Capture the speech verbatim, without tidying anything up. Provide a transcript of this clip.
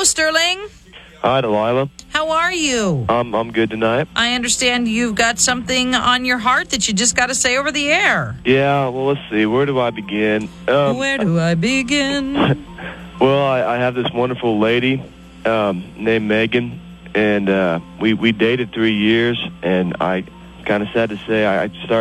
Sterling. Hi, Delilah. How are you? I'm I'm good tonight. I understand you've got something on your heart that you just got to say over the air. Yeah, well, let's see. Where do I begin? Um, Where do I begin? well, I, I have this wonderful lady um, named Megan, and uh, we, we dated three years, and I kind of sad to say I, I started